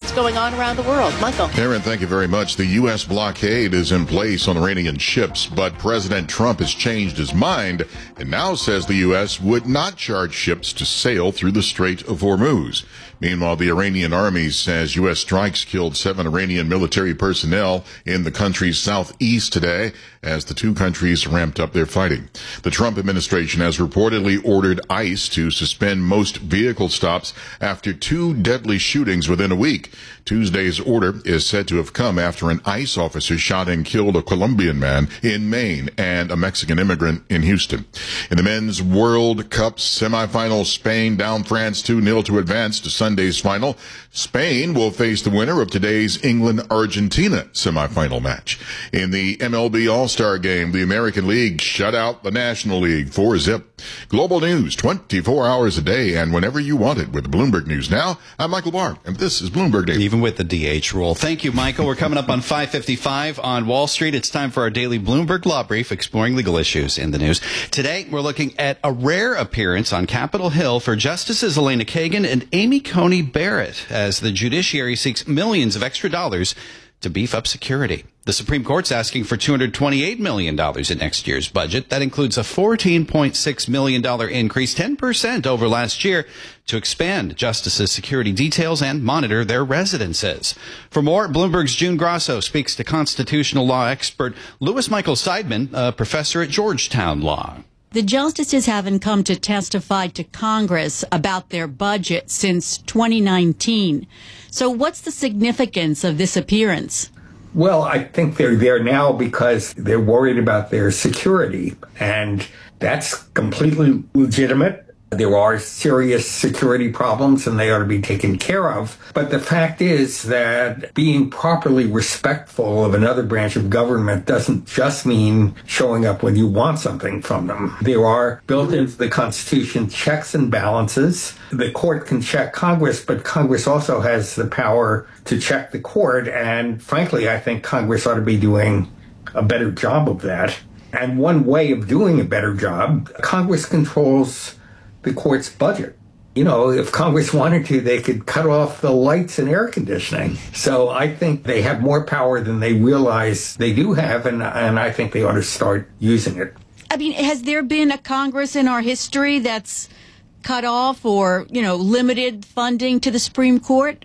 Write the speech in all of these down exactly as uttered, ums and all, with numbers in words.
what's going on around the world. Michael. Aaron, thank you very much. The U S blockade is in place on Iranian ships, but President Trump has changed his mind and now says the U S would not charge ships to sail through the Strait of Hormuz. Meanwhile, the Iranian army says U S strikes killed seven Iranian military personnel in the country's southeast today as the two countries ramped up their fighting. The Trump administration has reportedly ordered ICE to suspend most vehicle stops after two deadly shootings within a week. Tuesday's order is said to have come after an ICE officer shot and killed a Colombian man in Maine and a Mexican immigrant in Houston. In the Men's World Cup semifinal, Spain down France two nil to advance to Sunday's final. Spain will face the winner of today's England-Argentina semifinal match. In the M L B All-Star Game, the American League shut out the National League four zip. Global news twenty-four hours a day and whenever you want it with Bloomberg News Now. I'm Michael Barr, and this is Bloomberg Daily. Even with the D H rule. Thank you, Michael. We're coming up on five fifty-five on Wall Street. It's time for our daily Bloomberg Law Brief, exploring legal issues in the news. Today, we're looking at a rare appearance on Capitol Hill for Justices Elena Kagan and Amy Coney Barrett as the judiciary seeks millions of extra dollars to beef up security. The Supreme Court's asking for two hundred twenty-eight million dollars in next year's budget. That includes a fourteen point six million dollars increase, ten percent over last year, to expand justices' security details and monitor their residences. For more, Bloomberg's June Grasso speaks to constitutional law expert Louis Michael Seidman, a professor at Georgetown Law. The justices haven't come to testify to Congress about their budget since twenty nineteen. So what's the significance of this appearance? Well, I think they're there now because they're worried about their security, and that's completely legitimate. There are serious security problems, and they ought to be taken care of. But the fact is that being properly respectful of another branch of government doesn't just mean showing up when you want something from them. There are built into the Constitution checks and balances. The court can check Congress, but Congress also has the power to check the court. And frankly, I think Congress ought to be doing a better job of that. And one way of doing a better job, Congress controls the court's budget. You know, if Congress wanted to, they could cut off the lights and air conditioning. So I think they have more power than they realize they do have, and, and I think they ought to start using it. I mean, has there been a Congress in our history that's cut off or, you know, limited funding to the Supreme Court?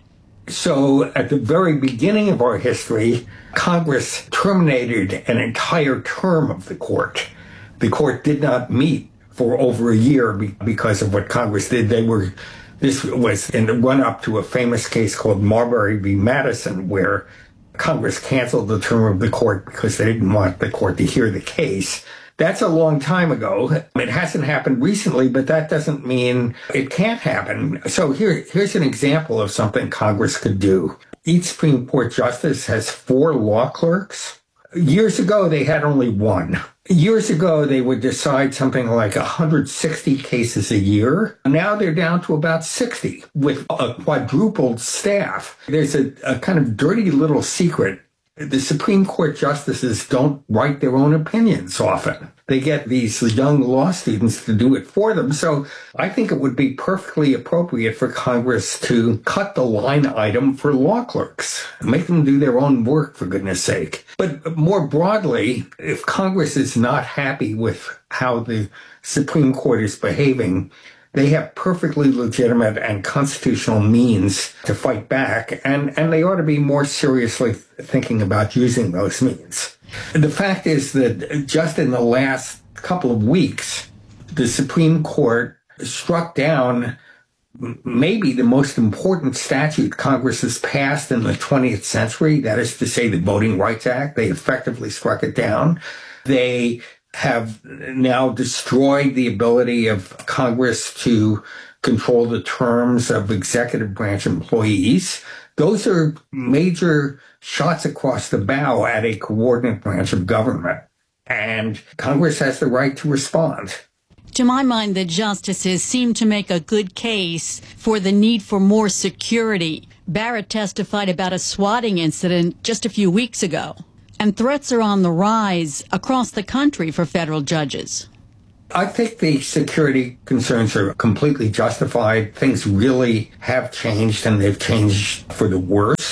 So at the very beginning of our history, Congress terminated an entire term of the court. The court did not meet for over a year because of what Congress did. They were, this was in the run-up to a famous case called Marbury v. Madison, where Congress canceled the term of the court because they didn't want the court to hear the case. That's a long time ago. It hasn't happened recently, but that doesn't mean it can't happen. So here, here's an example of something Congress could do. Each Supreme Court justice has four law clerks. Years ago, they had only one. Years ago, they would decide something like one hundred sixty cases a year. Now they're down to about sixty with a quadrupled staff. There's a, a kind of dirty little secret. The Supreme Court justices don't write their own opinions often. They get these young law students to do it for them. So I think it would be perfectly appropriate for Congress to cut the line item for law clerks, make them do their own work, for goodness sake. But more broadly, if Congress is not happy with how the Supreme Court is behaving, they have perfectly legitimate and constitutional means to fight back, and, and they ought to be more seriously thinking about using those means. The fact is that just in the last couple of weeks, the Supreme Court struck down maybe the most important statute Congress has passed in the twentieth century, that is to say the Voting Rights Act. They effectively struck it down. They have now destroyed the ability of Congress to control the terms of executive branch employees. Those are major shots across the bow at a coordinate branch of government, and Congress has the right to respond. To my mind, the justices seem to make a good case for the need for more security. Barrett testified about a swatting incident just a few weeks ago, and threats are on the rise across the country for federal judges. I think the security concerns are completely justified. Things really have changed, and they've changed for the worse.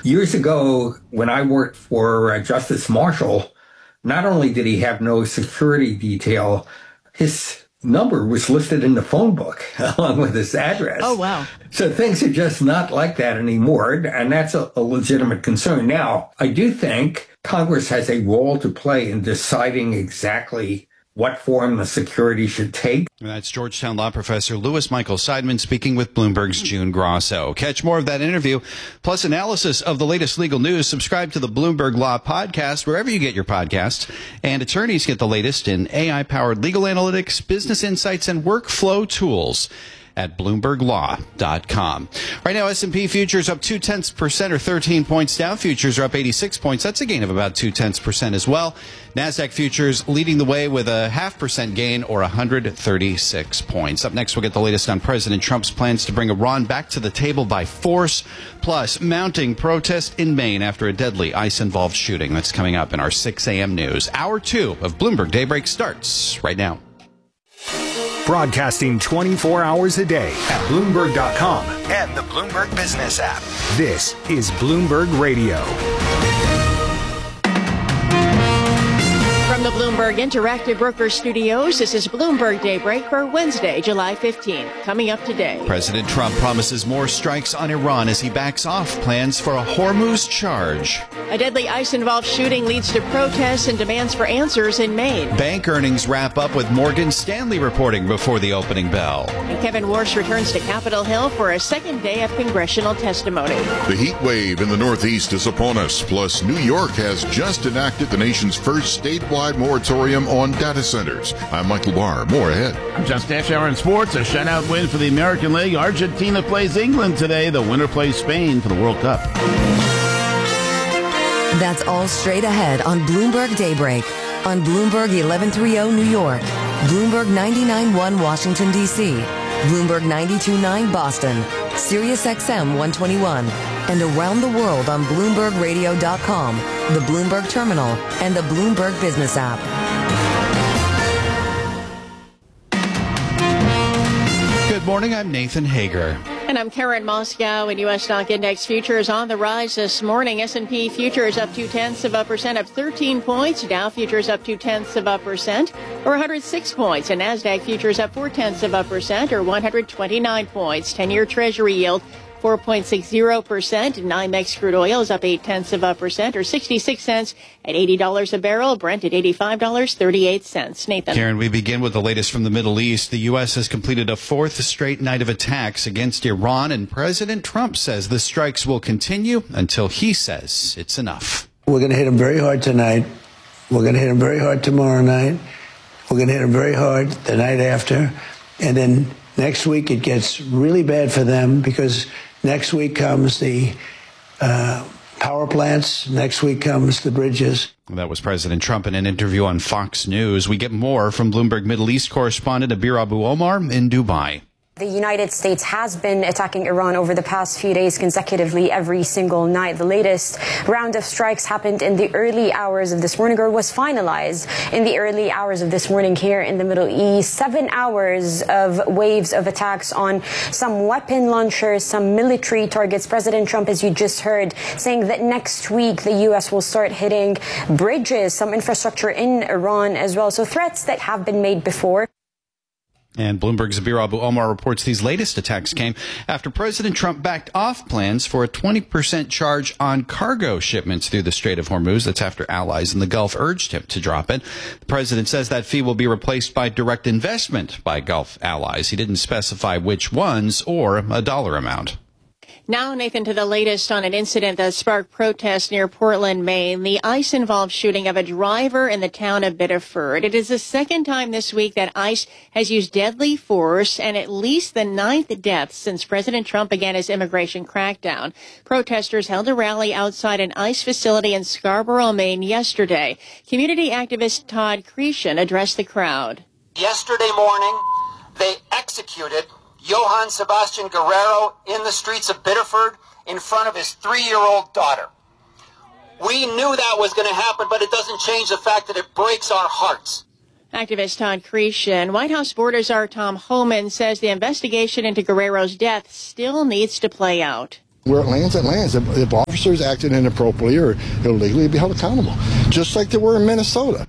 Years ago, when I worked for uh, Justice Marshall, not only did he have no security detail, his number was listed in the phone book along with his address. Oh, wow. So things are just not like that anymore, and that's a, a legitimate concern. Now, I do think Congress has a role to play in deciding exactly what form the security should take. And that's Georgetown law professor Louis Michael Seidman speaking with Bloomberg's June Grosso. Catch more of that interview, plus analysis of the latest legal news. Subscribe to the Bloomberg Law Podcast wherever you get your podcasts. And attorneys get the latest in A I-powered legal analytics, business insights, and workflow tools at bloomberg law dot com. Right now, S and P futures up two tenths percent or thirteen points. Dow futures are up eighty-six points. That's a gain of about two tenths percent as well. NASDAQ futures leading the way with a half percent gain or one hundred thirty-six points. Up next, we'll get the latest on President Trump's plans to bring Iran back to the table by force, plus mounting protest in Maine after a deadly ICE-involved shooting. That's coming up in our six a.m. news. Hour two of Bloomberg Daybreak starts right now. Broadcasting twenty-four hours a day at Bloomberg dot com and the Bloomberg Business app. This is Bloomberg Radio. From the Bloomberg Interactive Broker Studios, this is Bloomberg Daybreak for Wednesday, July fifteenth. Coming up today. President Trump promises more strikes on Iran as he backs off plans for a Hormuz charge. A deadly ICE-involved shooting leads to protests and demands for answers in Maine. Bank earnings wrap up with Morgan Stanley reporting before the opening bell. And Kevin Warsh returns to Capitol Hill for a second day of congressional testimony. The heat wave in the Northeast is upon us. Plus, New York has just enacted the nation's first statewide moratorium on data centers. I'm Michael Barr. More ahead. I'm John Stashower in sports. A shutout win for the American League. Argentina plays England today. The winner plays Spain for the World Cup. That's all straight ahead on Bloomberg Daybreak. On Bloomberg eleven thirty New York, Bloomberg ninety-nine point one Washington, D C, Bloomberg ninety-two point nine Boston, Sirius X M one twenty-one, and around the world on Bloomberg Radio dot com, the Bloomberg Terminal, and the Bloomberg Business app. Good morning, I'm Nathan Hager. And I'm Karen Moscow. And U S stock index futures on the rise this morning. S and P futures up two tenths of a percent, up thirteen points. Dow futures up two tenths of a percent, or one hundred six points. And NASDAQ futures up four tenths of a percent, or one hundred twenty-nine points. ten-year Treasury yield four point six zero percent. NYMEX crude oil is up eight tenths of a percent, or sixty-six cents at eighty dollars a barrel. Brent at eighty-five dollars and thirty-eight cents. Nathan. Karen, we begin with the latest from the Middle East. The U S has completed a fourth straight night of attacks against Iran, and President Trump says the strikes will continue until he says it's enough. We're going to hit them very hard tonight. We're going to hit them very hard tomorrow night. We're going to hit them very hard the night after. And then next week it gets really bad for them because next week comes the uh, power plants. Next week comes the bridges. That was President Trump in an interview on Fox News. We get more from Bloomberg Middle East correspondent Abir Abu Omar in Dubai. The United States has been attacking Iran over the past few days consecutively every single night. The latest round of strikes happened in the early hours of this morning, or was finalized in the early hours of this morning here in the Middle East. Seven hours of waves of attacks on some weapon launchers, some military targets. President Trump, as you just heard, saying that next week the U S will start hitting bridges, some infrastructure in Iran as well. So threats that have been made before. And Bloomberg's Abir Abu Omar reports these latest attacks came after President Trump backed off plans for a twenty percent charge on cargo shipments through the Strait of Hormuz. That's after allies in the Gulf urged him to drop it. The president says that fee will be replaced by direct investment by Gulf allies. He didn't specify which ones or a dollar amount. Now, Nathan, to the latest on an incident that sparked protests near Portland, Maine, the ICE-involved shooting of a driver in the town of Biddeford. It is the second time this week that ICE has used deadly force and at least the ninth death since President Trump began his immigration crackdown. Protesters held a rally outside an ICE facility in Scarborough, Maine yesterday. Community activist Todd Cretion addressed the crowd. Yesterday morning, they executed Johann Sebastian Guerrero in the streets of Biddeford in front of his three-year-old daughter. We knew that was going to happen, but it doesn't change the fact that it breaks our hearts. Activist Todd Cretion. White House Border Czar Tom Homan says the investigation into Guerrero's death still needs to play out. Where it lands, it lands. If, if officers acted inappropriately or illegally, they'd be held accountable, just like they were in Minnesota.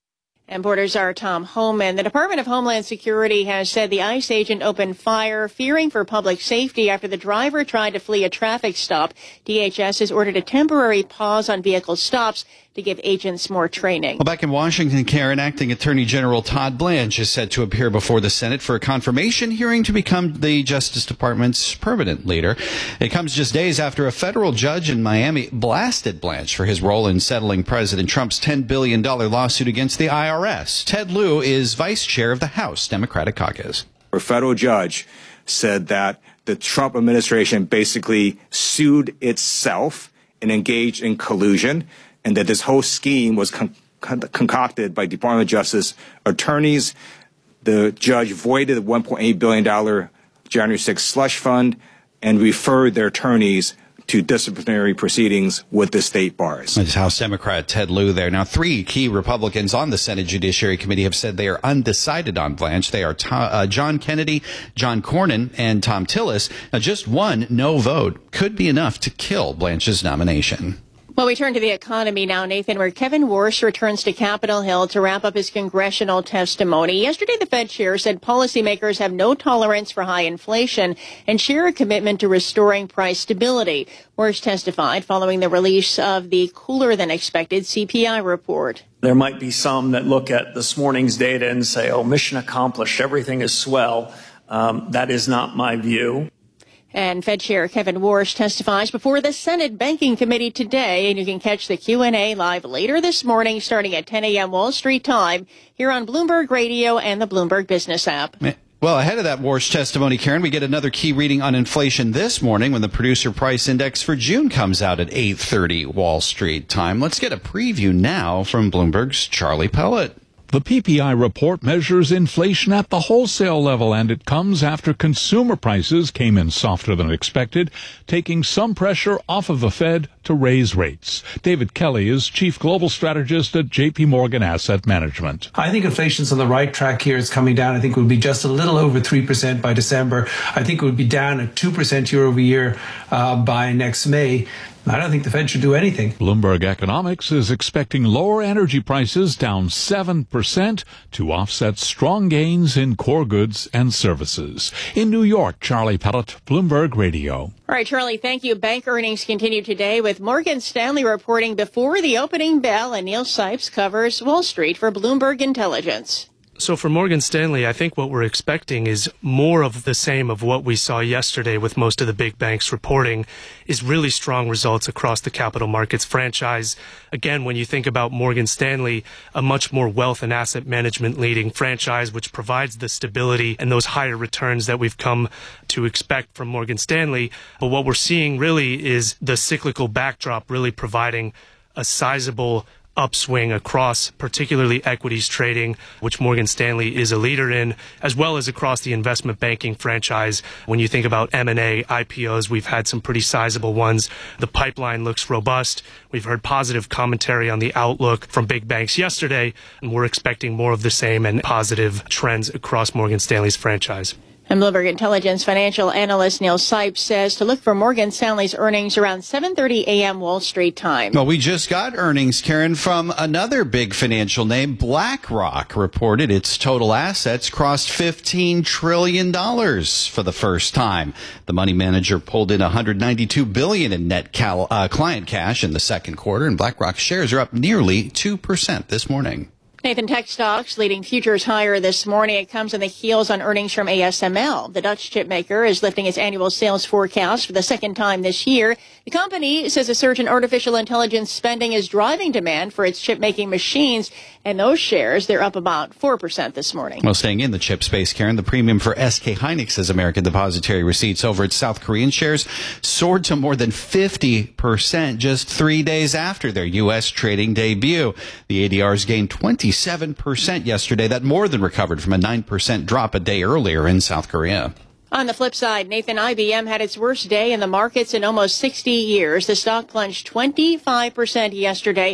And Reporters are Tom Homan. The Department of Homeland Security has said the ICE agent opened fire, fearing for public safety after the driver tried to flee a traffic stop. D H S has ordered a temporary pause on vehicle stops to give agents more training. Well, back in Washington, Karen, Acting Attorney General Todd Blanche is set to appear before the Senate for a confirmation hearing to become the Justice Department's permanent leader. It comes just days after a federal judge in Miami blasted Blanche for his role in settling President Trump's ten billion dollars lawsuit against the I R S. Ted Lieu is vice chair of the House Democratic Caucus. A federal judge said that the Trump administration basically sued itself and engaged in collusion, and that this whole scheme was con- con- concocted by Department of Justice attorneys. The judge voided the one point eight billion dollars January sixth slush fund and referred their attorneys to disciplinary proceedings with the state bars. It's House Democrat Ted Lieu there. Now, three key Republicans on the Senate Judiciary Committee have said they are undecided on Blanche. They are Tom, uh, John Kennedy, John Cornyn, and Tom Tillis. Now, just one no vote could be enough to kill Blanche's nomination. Well, we turn to the economy now, Nathan, where Kevin Warsh returns to Capitol Hill to wrap up his congressional testimony. Yesterday, the Fed chair said policymakers have no tolerance for high inflation and share a commitment to restoring price stability. Warsh testified following the release of the cooler-than-expected C P I report. There might be some that look at this morning's data and say, oh, mission accomplished, everything is swell. Um, that is not my view. And Fed Chair Kevin Warsh testifies before the Senate Banking Committee today, and you can catch the Q and A live later this morning starting at ten a.m. Wall Street time here on Bloomberg Radio and the Bloomberg Business app. Well, ahead of that Warsh testimony, Karen, we get another key reading on inflation this morning when the Producer Price Index for June comes out at eight thirty Wall Street time. Let's get a preview now from Bloomberg's Charlie Pellet. The P P I report measures inflation at the wholesale level, and it comes after consumer prices came in softer than expected, taking some pressure off of the Fed to raise rates. David Kelly is chief global strategist at J P Morgan Asset Management. I think inflation's on the right track here. It's coming down. I think it will be just a little over three percent by December. I think it would be down at two percent year over year uh, by next May. I don't think the Fed should do anything. Bloomberg Economics is expecting lower energy prices down seven percent to offset strong gains in core goods and services. In New York, Charlie Pellet, Bloomberg Radio. All right, Charlie, thank you. Bank earnings continue today with Morgan Stanley reporting before the opening bell, and Neil Sipes covers Wall Street for Bloomberg Intelligence. So for Morgan Stanley, I think what we're expecting is more of the same of what we saw yesterday with most of the big banks reporting, is really strong results across the capital markets franchise. Again, when you think about Morgan Stanley, a much more wealth and asset management leading franchise, which provides the stability and those higher returns that we've come to expect from Morgan Stanley. But what we're seeing really is the cyclical backdrop really providing a sizable upswing across particularly equities trading, which Morgan Stanley is a leader in, as well as across the investment banking franchise. When you think about M and A, I P Os, we've had some pretty sizable ones. The pipeline looks robust. We've heard positive commentary on the outlook from big banks yesterday, and we're expecting more of the same and positive trends across Morgan Stanley's franchise. And Bloomberg Intelligence financial analyst Neil Sipes says to look for Morgan Stanley's earnings around seven thirty a.m. Wall Street time. Well, we just got earnings, Karen, from another big financial name. BlackRock reported its total assets crossed fifteen trillion dollars for the first time. The money manager pulled in one hundred ninety-two billion dollars in net cal- uh, client cash in the second quarter, and BlackRock shares are up nearly two percent this morning. Nathan, tech stocks leading futures higher this morning. It comes on the heels on earnings from A S M L. The Dutch chip maker is lifting its annual sales forecast for the second time this year. The company says a surge in artificial intelligence spending is driving demand for its chip-making machines, and those shares, they're up about four percent this morning. Well, staying in the chip space, Karen, the premium for S K Hynix's American Depository receipts over its South Korean shares soared to more than fifty percent just three days after their U S trading debut. The A D Rs gained twenty-seven percent yesterday. That more than recovered from a nine percent drop a day earlier in South Korea. On the flip side, Nathan, I B M had its worst day in the markets in almost sixty years. The stock plunged twenty-five percent yesterday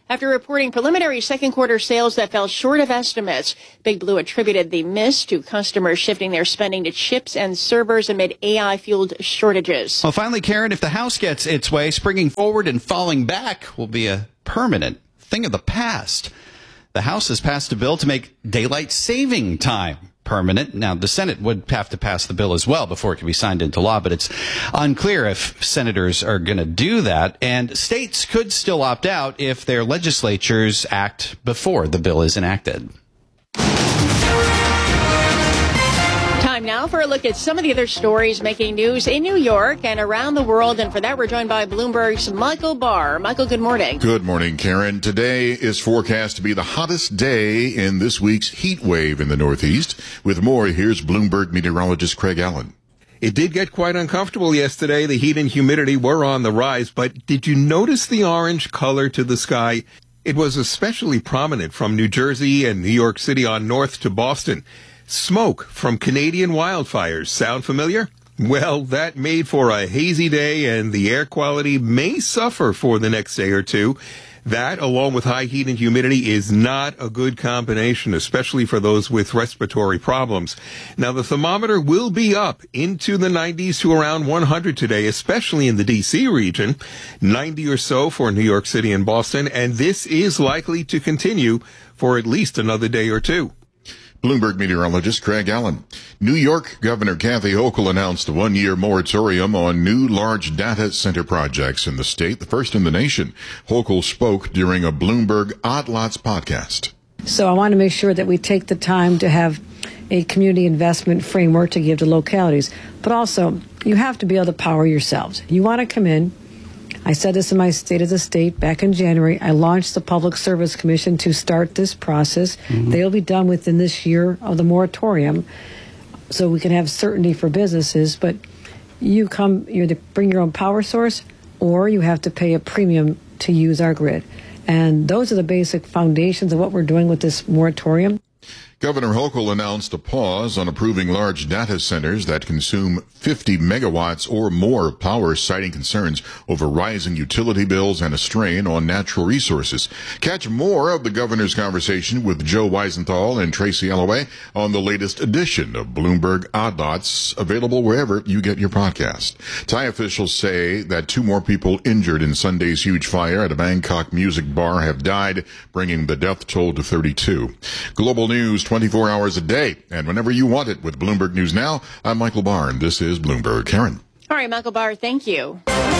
after reporting preliminary second quarter sales that fell short of estimates. Big Blue attributed the miss to customers shifting their spending to chips and servers amid A I-fueled shortages. Well, finally, Karen, if the House gets its way, springing forward and falling back will be a permanent thing of the past. The House has passed a bill to make daylight saving time permanent. Now, the Senate would have to pass the bill as well before it can be signed into law, but it's unclear if senators are going to do that. And states could still opt out if their legislatures act before the bill is enacted. Time now for a look at some of the other stories making news in New York and around the world. And for that, we're joined by Bloomberg's Michael Barr. Michael, good morning. Good morning, Karen. Today is forecast to be the hottest day in this week's heat wave in the Northeast. With more, here's Bloomberg meteorologist Craig Allen. It did get quite uncomfortable yesterday. The heat and humidity were on the rise, but did you notice the orange color to the sky? It was especially prominent from New Jersey and New York City on north to Boston. Smoke from Canadian wildfires. Sound familiar? Well, that made for a hazy day, and the air quality may suffer for the next day or two. That, along with high heat and humidity, is not a good combination, especially for those with respiratory problems. Now, the thermometer will be up into the nineties to around one hundred today, especially in the D C region, ninety or so for New York City and Boston, and this is likely to continue for at least another day or two. Bloomberg meteorologist Craig Allen. New York Governor Kathy Hochul announced a one-year moratorium on new large data center projects in the state, the first in the nation. Hochul spoke during a Bloomberg Odd Lots podcast. So I want to make sure that we take the time to have a community investment framework to give to localities. But also, you have to be able to power yourselves. You want to come in. I said this in my State of the State back in January. I launched the Public Service Commission to start this process. Mm-hmm. They'll be done within this year of the moratorium so we can have certainty for businesses. But you come, you either bring your own power source or you have to pay a premium to use our grid. And those are the basic foundations of what we're doing with this moratorium. Governor Hochul announced a pause on approving large data centers that consume fifty megawatts or more of power, citing concerns over rising utility bills and a strain on natural resources. Catch more of the governor's conversation with Joe Weisenthal and Tracy Alloway on the latest edition of Bloomberg Odd Lots, available wherever you get your podcast. Thai officials say that two more people injured in Sunday's huge fire at a Bangkok music bar have died, bringing the death toll to thirty-two. Global news twenty-four hours a day, and whenever you want it with Bloomberg News Now. I'm Michael Barr, and this is Bloomberg. Karen. All right, Michael Barr, thank you.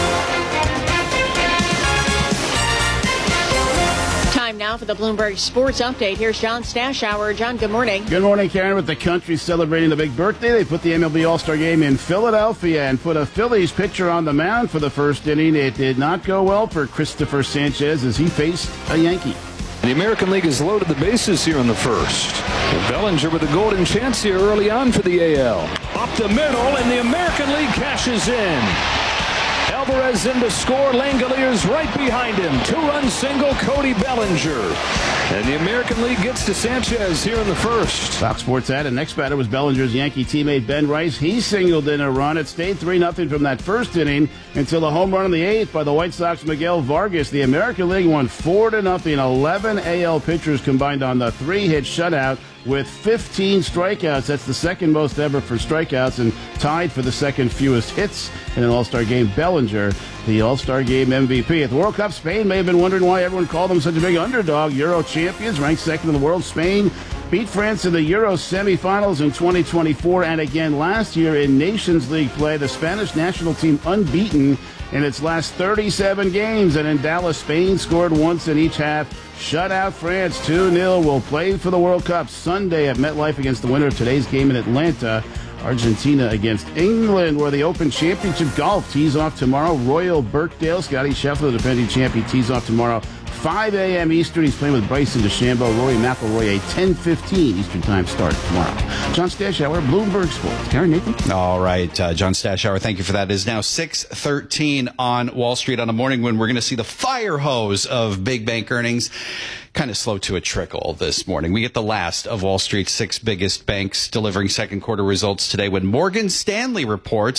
Time now for the Bloomberg Sports Update. Here's John Stashower. John, good morning. Good morning, Karen. With the country celebrating the big birthday, they put the M L B All-Star Game in Philadelphia and put a Phillies pitcher on the mound for the first inning. It did not go well for Christopher Sanchez as he faced a Yankee. The American League has loaded the bases here in the first. And Bellinger with a golden chance here early on for the A L. Up the middle, and the American League cashes in. Alvarez in to score. Langoliers right behind him. Two-run single, Cody Bellinger. And the American League gets to Sanchez here in the first. Fox Sports added next batter was Bellinger's Yankee teammate Ben Rice. He singled in a run. It stayed three nothing from that first inning until a home run in the eighth by the White Sox Miguel Vargas. The American League won four to nothing. eleven A L pitchers combined on the three-hit shutout with fifteen strikeouts. That's the second most ever for strikeouts and tied for the second fewest hits in an All-Star game. Bellinger, the All-Star Game M V P. At the World Cup, Spain may have been wondering why everyone called them such a big underdog. Euro champions, ranked second in the world. Spain beat France in the Euro semifinals in twenty twenty-four and again last year in Nations League play. The Spanish national team unbeaten in its last thirty-seven games. And in Dallas, Spain scored once in each half. Shut out France two nil. Will play for the World Cup Sunday at MetLife against the winner of today's game in Atlanta. Argentina against England, where the Open Championship golf tees off tomorrow. Royal Birkdale, Scotty Scheffler, the defending champion, tees off tomorrow. five a.m. Eastern. He's playing with Bryson DeChambeau. Rory McIlroy, a ten fifteen Eastern time start tomorrow. John Stashower, Bloomberg Sports. Karen, Nathan? All right, uh, John Stashower, thank you for that. It is now six thirteen on Wall Street on a morning when we're going to see the fire hose of big bank earnings kind of slow to a trickle this morning. We get the last of Wall Street's six biggest banks delivering second quarter results today when Morgan Stanley reports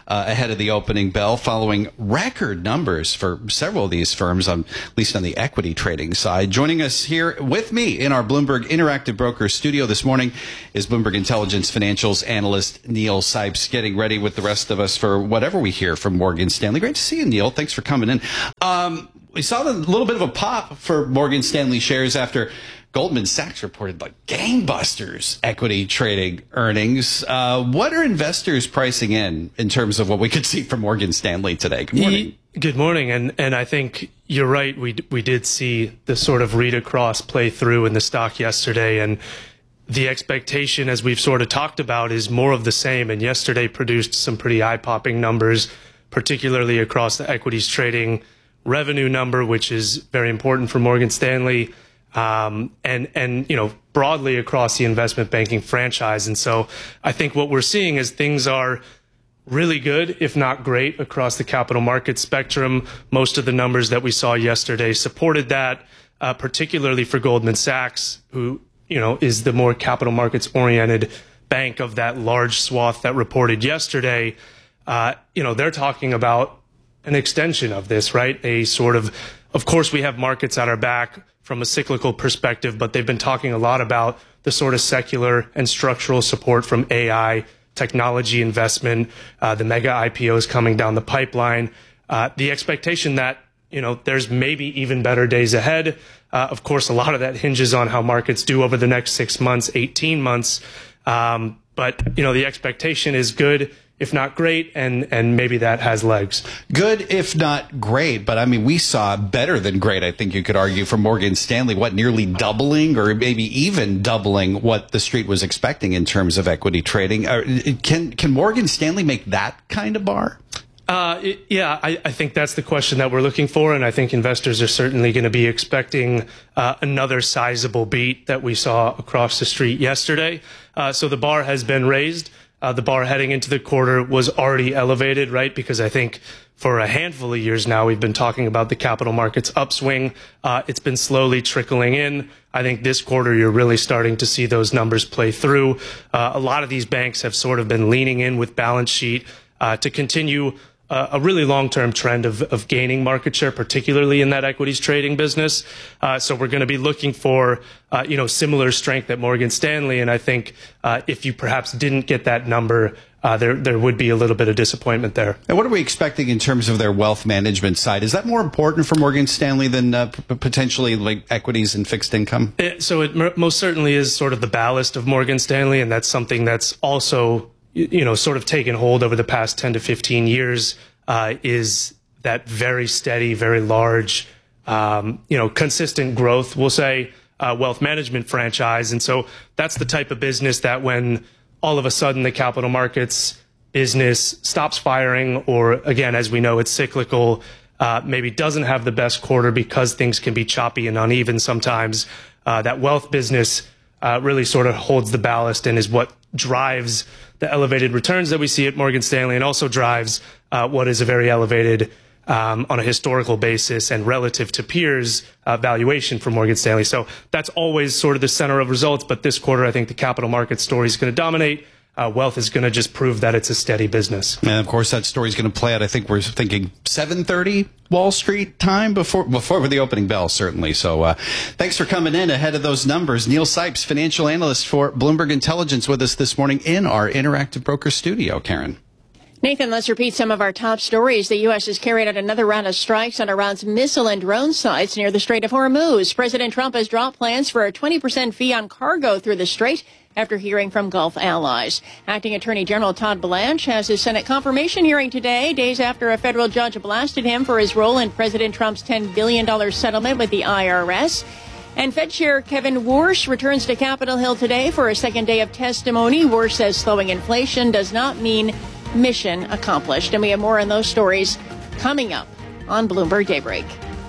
uh, ahead of the opening bell, following record numbers for several of these firms, on, at least on the equity trading side. Joining us here with me in our Bloomberg Interactive Brokers studio this morning is Bloomberg Intelligence Financials analyst Neil Sipes, getting ready with the rest of us for whatever we hear from Morgan Stanley. Great to see you, Neil. Thanks for coming in. Um, we saw a little bit of a pop for Morgan Stanley shares after Goldman Sachs reported like gangbusters equity trading earnings. Uh, what are investors pricing in in terms of what we could see from Morgan Stanley today? Good morning. Good morning. And and I think you're right. We we did see the sort of read across play through in the stock yesterday. And the expectation, as we've sort of talked about, is more of the same. And yesterday produced some pretty eye-popping numbers, particularly across the equities trading revenue number, which is very important for Morgan Stanley. Um, and, and, you know, broadly across the investment banking franchise. And so I think what we're seeing is things are really good, if not great, across the capital market spectrum. Most of the numbers that we saw yesterday supported that, uh, particularly for Goldman Sachs, who, you know, is the more capital markets oriented bank of that large swath that reported yesterday. Uh, you know, they're talking about an extension of this, right? A sort of, of course, we have markets at our back from a cyclical perspective, but they've been talking a lot about the sort of secular and structural support from A I, technology investment, uh, the mega I P Os coming down the pipeline, uh, the expectation that, you know, there's maybe even better days ahead. Uh, of course, a lot of that hinges on how markets do over the next six months, eighteen months. Um, but, you know, the expectation is good, if not great, and, and maybe that has legs. Good, if not great. But, I mean, we saw better than great, I think you could argue, from Morgan Stanley. What, nearly doubling or maybe even doubling what the street was expecting in terms of equity trading. Uh, can, can Morgan Stanley make that kind of bar? Uh, it, yeah, I, I think that's the question that we're looking for. And I think investors are certainly going to be expecting uh, another sizable beat that we saw across the street yesterday. Uh, so the bar has been raised. Uh, the bar heading into the quarter was already elevated, right? Because I think for a handful of years now, we've been talking about the capital markets upswing. Uh, it's been slowly trickling in. I think this quarter, you're really starting to see those numbers play through. Uh, a lot of these banks have sort of been leaning in with balance sheet uh, to continue uh, a really long-term trend of, of gaining market share, particularly in that equities trading business. Uh, so we're going to be looking for, uh, you know, similar strength at Morgan Stanley. And I think uh, if you perhaps didn't get that number, uh, there there would be a little bit of disappointment there. And what are we expecting in terms of their wealth management side? Is that more important for Morgan Stanley than uh, p- potentially like equities and fixed income? It, so it m- most certainly is sort of the ballast of Morgan Stanley, and that's something that's also, you know, sort of taken hold over the past ten to fifteen years, uh, is that very steady, very large, um, you know, consistent growth, we'll say, uh, wealth management franchise. And so that's the type of business that when all of a sudden the capital markets business stops firing, or again, as we know, it's cyclical, uh, maybe doesn't have the best quarter because things can be choppy and uneven sometimes, uh, that wealth business uh, really sort of holds the ballast and is what drives the elevated returns that we see at Morgan Stanley, and also drives uh, what is a very elevated, um, on a historical basis and relative to peers, uh, valuation for Morgan Stanley. So that's always sort of the center of results. But this quarter, I think the capital market story is going to dominate. Uh, wealth is going to just prove that it's a steady business. And of course, that story is going to play out. I think we're thinking seven thirty Wall Street time before before the opening bell, certainly. So uh, thanks for coming in ahead of those numbers. Neil Sipes, financial analyst for Bloomberg Intelligence, with us this morning in our Interactive Broker studio. Karen. Nathan, let's repeat some of our top stories. The U S has carried out another round of strikes on Iran's missile and drone sites near the Strait of Hormuz. President Trump has dropped plans for a twenty percent fee on cargo through the strait after hearing from Gulf allies. Acting Attorney General Todd Blanche has his Senate confirmation hearing today, days after a federal judge blasted him for his role in President Trump's ten billion dollars settlement with the I R S. And Fed Chair Kevin Warsh returns to Capitol Hill today for a second day of testimony. Warsh says slowing inflation does not mean mission accomplished. And we have more on those stories coming up on Bloomberg Daybreak.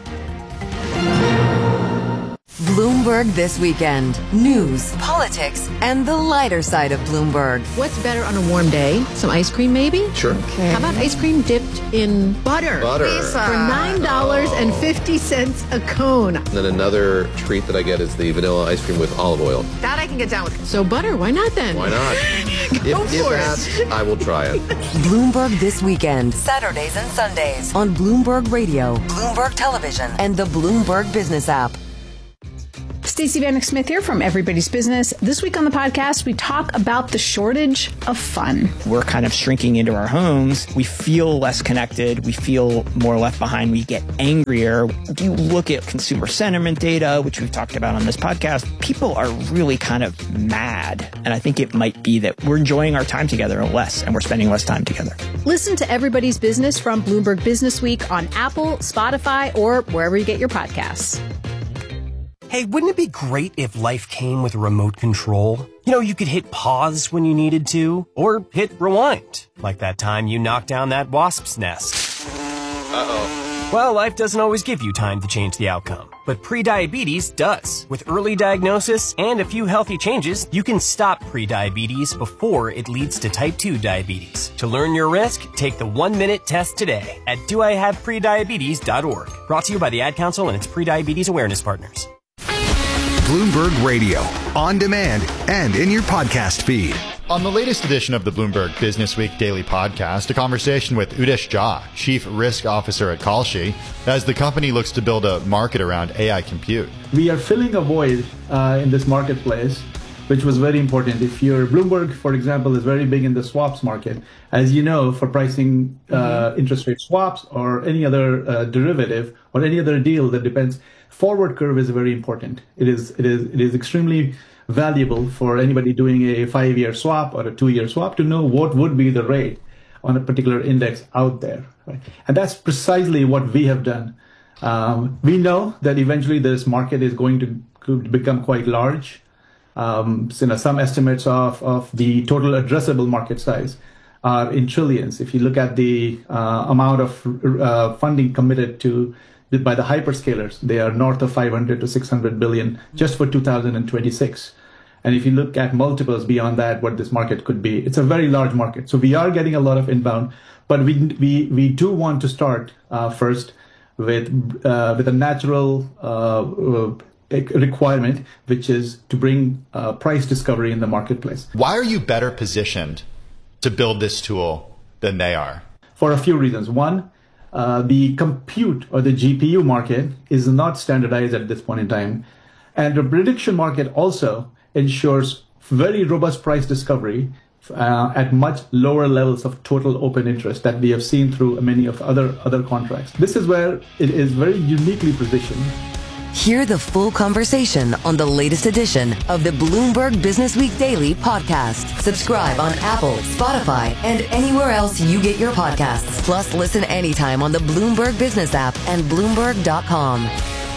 Bloomberg This Weekend. News, politics, and the lighter side of Bloomberg. What's better on a warm day? Some ice cream, maybe? Sure. Okay. How about ice cream dipped in butter? Butter. Lisa. For nine dollars and fifty cents a cone. And then another treat that I get is the vanilla ice cream with olive oil. That I can get down with. So butter, why not then? Why not? If, Go if for it. asked, I will try it. Bloomberg This Weekend, Saturdays and Sundays on Bloomberg Radio, Bloomberg Television, and the Bloomberg Business app. Stacey Vanek Smith here from Everybody's Business. This week on the podcast, we talk about the shortage of fun. We're kind of shrinking into our homes. We feel less connected. We feel more left behind. We get angrier. If you look at consumer sentiment data, which we've talked about on this podcast, people are really kind of mad. And I think it might be that we're enjoying our time together less and we're spending less time together. Listen to Everybody's Business from Bloomberg Business Week on Apple, Spotify, or wherever you get your podcasts. Hey, wouldn't it be great if life came with a remote control? You know, you could hit pause when you needed to, or hit rewind, like that time you knocked down that wasp's nest. Uh-oh. Well, life doesn't always give you time to change the outcome, but prediabetes does. With early diagnosis and a few healthy changes, you can stop prediabetes before it leads to type two diabetes. To learn your risk, take the one-minute test today at do I have prediabetes dot org. Brought to you by the Ad Council and its prediabetes awareness partners. Bloomberg Radio, on demand and in your podcast feed. On the latest edition of the Bloomberg Business Week Daily Podcast, a conversation with Udesh Jha, Chief Risk Officer at Kalshi, as the company looks to build a market around A I compute. We are filling a void uh, in this marketplace, which was very important. If you're Bloomberg, for example, is very big in the swaps market. As you know, for pricing uh, mm-hmm. interest rate swaps or any other uh, derivative or any other deal that depends, forward curve is very important. It is it is it is extremely valuable for anybody doing a five-year swap or a two-year swap to know what would be the rate on a particular index out there. Right? And that's precisely what we have done. Um, we know that eventually this market is going to, to become quite large. Um, so, you know, some estimates of, of the total addressable market size are in trillions. If you look at the uh, amount of uh, funding committed to by the hyperscalers, they are north of five hundred to six hundred billion just for two thousand twenty-six. And if you look at multiples beyond that, what this market could be, it's a very large market. So we are getting a lot of inbound, but we we we do want to start uh, first with uh, with a natural uh, requirement, which is to bring uh, price discovery in the marketplace. Why are you better positioned to build this tool than they are? For a few reasons. One, Uh, the compute or the G P U market is not standardized at this point in time. And the prediction market also ensures very robust price discovery uh, at much lower levels of total open interest that we have seen through many of other, other contracts. This is where it is very uniquely positioned. Hear the full conversation on the latest edition of the Bloomberg Business Week Daily Podcast. Subscribe on Apple, Spotify, and anywhere else you get your podcasts. Plus, listen anytime on the Bloomberg Business app and Bloomberg dot com.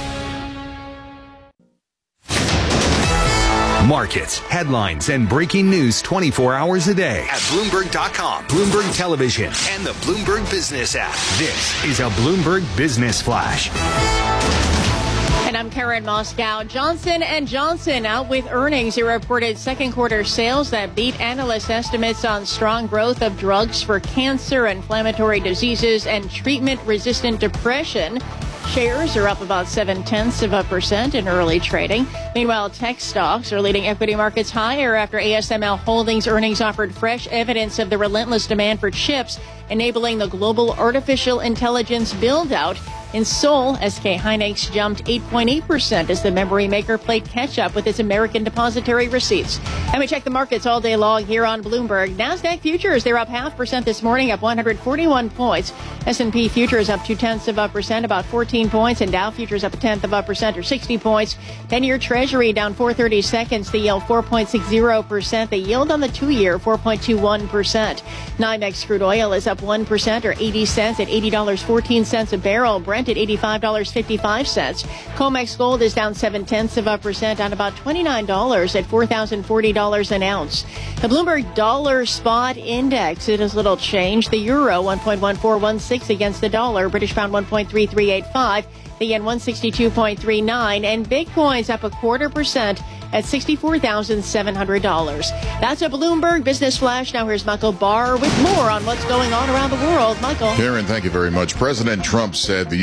Markets, headlines, and breaking news twenty-four hours a day at Bloomberg dot com, Bloomberg Television, and the Bloomberg Business app. This is a Bloomberg Business Flash. And I'm Karen Moscow. Johnson and Johnson out with earnings. It reported second quarter sales that beat analyst estimates on strong growth of drugs for cancer, inflammatory diseases, and treatment-resistant depression. Shares are up about seven-tenths of a percent in early trading. Meanwhile, tech stocks are leading equity markets higher after A S M L Holdings earnings offered fresh evidence of the relentless demand for chips, enabling the global artificial intelligence build-out. In Seoul, S K Hynix jumped eight point eight percent as the memory maker played catch-up with its American depository receipts. And we check the markets all day long here on Bloomberg. NASDAQ futures, they're up half percent this morning, up one hundred forty-one points. S and P futures up two-tenths of a percent, about fourteen points. And Dow futures up a tenth of a percent, or sixty points. ten-year Treasury down four thirty seconds. The yield four point six zero percent. The yield on the two-year four point two one percent. NYMEX crude oil is up one percent, or eighty cents at eighty dollars and fourteen cents a barrel. Brent at eighty-five dollars and fifty-five cents. COMEX gold is down seven-tenths of a percent on about twenty-nine dollars at four thousand forty dollars an ounce. The Bloomberg Dollar Spot Index, it has little change. The euro one point one four one six against the dollar. British pound one point three three eight five. The yen one sixty-two point three nine. And Bitcoin's up a quarter percent at sixty-four thousand seven hundred dollars. That's a Bloomberg Business Flash. Now here's Michael Barr with more on what's going on around the world. Michael. Karen, thank you very much. President Trump said the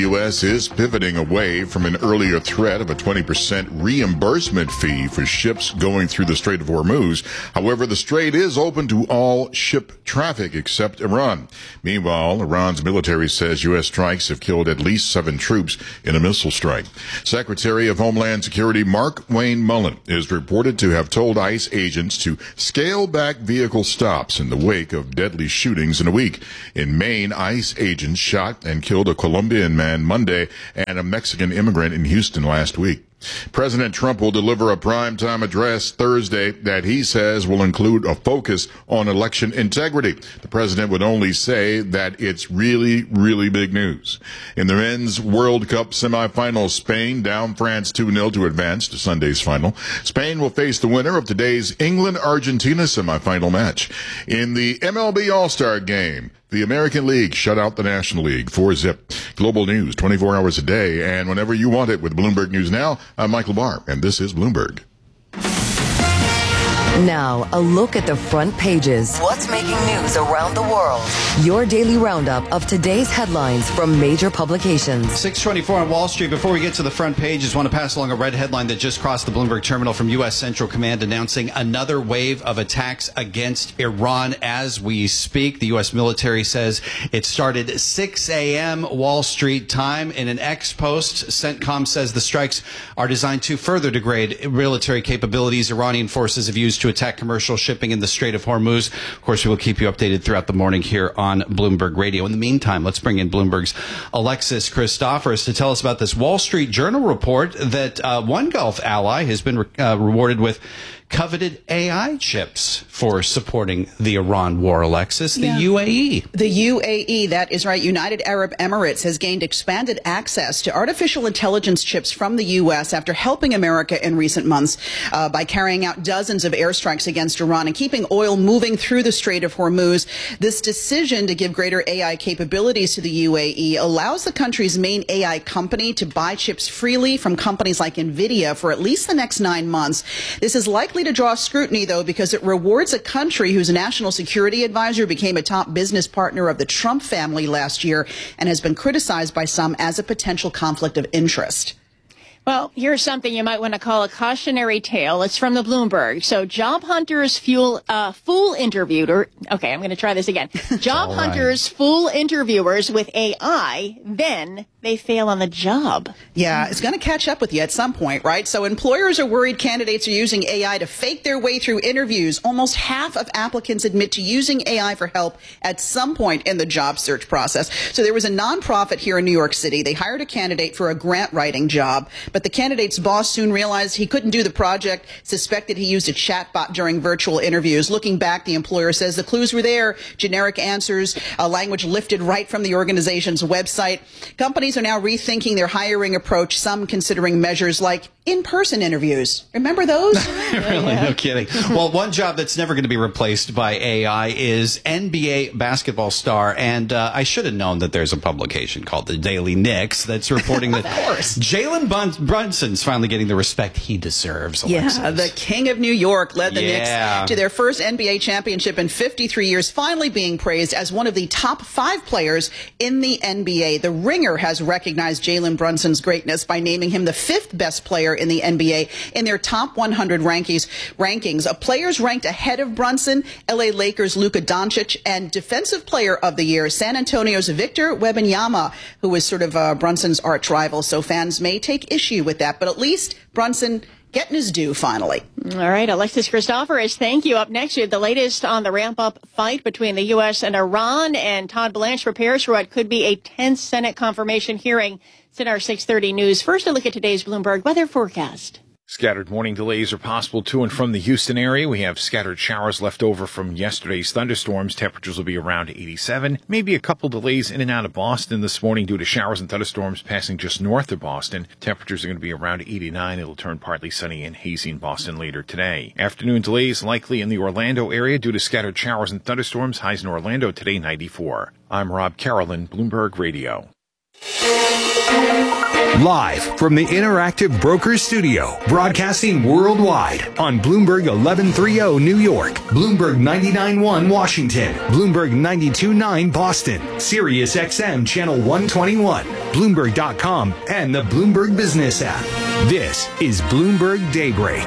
U S is pivoting away from an earlier threat of a twenty percent reimbursement fee for ships going through the Strait of Hormuz. However, the strait is open to all ship traffic except Iran. Meanwhile, Iran's military says U S strikes have killed at least seven troops in a missile strike. Secretary of Homeland Security Mark Wayne Mullen is reported to have told ICE agents to scale back vehicle stops in the wake of deadly shootings in a week. In Maine, ICE agents shot and killed a Colombian man Monday and a Mexican immigrant in Houston last week. President Trump will deliver a primetime address Thursday that he says will include a focus on election integrity. The president would only say that it's really, really big news. In the Men's World Cup semifinals, Spain down France two nil to advance to Sunday's final. Spain will face the winner of today's England-Argentina semifinal match. In the M L B All-Star Game, the American League shut out the National League four zip. Global news twenty-four hours a day and whenever you want it with Bloomberg News Now. I'm Michael Barr, and this is Bloomberg. Now, a look at the front pages. What's making news around the world? Your daily roundup of today's headlines from major publications. six twenty-four on Wall Street. Before we get to the front page, just want to pass along a red headline that just crossed the Bloomberg terminal from U S Central Command announcing another wave of attacks against Iran as we speak. The U S military says it started six a.m. Wall Street time. In an X post, CENTCOM says the strikes are designed to further degrade military capabilities Iranian forces have used to attack commercial shipping in the Strait of Hormuz. Of course, we will keep you updated throughout the morning here on Bloomberg Radio. In the meantime, let's bring in Bloomberg's Alexis Christoforous to tell us about this Wall Street Journal report that uh, one Gulf ally has been re- uh, rewarded with coveted A I chips for supporting the Iran war, Alexis. The yeah. U A E. The U A E, that is right. United Arab Emirates has gained expanded access to artificial intelligence chips from the U S after helping America in recent months uh, by carrying out dozens of airstrikes against Iran and keeping oil moving through the Strait of Hormuz. This decision to give greater A I capabilities to the U A E allows the country's main A I company to buy chips freely from companies like NVIDIA for at least the next nine months. This is likely to draw scrutiny, though, because it rewards a country whose national security advisor became a top business partner of the Trump family last year and has been criticized by some as a potential conflict of interest. Well, here's something you might want to call a cautionary tale. It's from the Bloomberg. So job hunters fuel, uh, fool interviewer. Okay, I'm going to try this again. Job right. hunters fool interviewers with A I, then they fail on the job. Yeah, it's going to catch up with you at some point, right? So employers are worried candidates are using A I to fake their way through interviews. Almost half of applicants admit to using A I for help at some point in the job search process. So there was a nonprofit here in New York City. They hired a candidate for a grant writing job, but the candidate's boss soon realized he couldn't do the project, suspected he used a chatbot during virtual interviews. Looking back, the employer says the clues were there. Generic answers, a language lifted right from the organization's website. Companies are now rethinking their hiring approach, some considering measures like in-person interviews. Remember those? Really, no kidding. Well, one job that's never going to be replaced by A I is N B A basketball star. And uh, I should have known that there's a publication called the Daily Knicks that's reporting that Jalen Bun- Brunson's finally getting the respect he deserves. Alexis. Yeah, the king of New York led the yeah. Knicks to their first N B A championship in fifty-three years, finally being praised as one of the top five players in the N B A. The Ringer has recognized Jalen Brunson's greatness by naming him the fifth best player in the N B A in their top one hundred rankings. Rankings. A players ranked ahead of Brunson, L A Lakers' Luka Doncic, and Defensive Player of the Year, San Antonio's Victor Wembanyama, who was sort of uh, Brunson's arch rival. So fans may take issue with that, but at least Brunson getting his due finally. All right, Alexis Christoforous, thank you. Up next, we have the latest on the ramp-up fight between the U S and Iran, and Todd Blanche prepares for what could be a tense Senate confirmation hearing. It's in our six thirty news. First, a look at today's Bloomberg weather forecast. Scattered morning delays are possible to and from the Houston area. We have scattered showers left over from yesterday's thunderstorms. Temperatures will be around eighty-seven. Maybe a couple delays in and out of Boston this morning due to showers and thunderstorms passing just north of Boston. Temperatures are going to be around eighty-nine. It'll turn partly sunny and hazy in Boston later today. Afternoon delays likely in the Orlando area due to scattered showers and thunderstorms. Highs in Orlando today ninety-four. I'm Rob Carolyn, Bloomberg Radio. Live from the Interactive Brokers Studio, broadcasting worldwide on Bloomberg eleven thirty New York, Bloomberg ninety-nine point one Washington, Bloomberg ninety-two point nine Boston, Sirius X M Channel one twenty-one, Bloomberg dot com, and the Bloomberg Business app. This is Bloomberg Daybreak.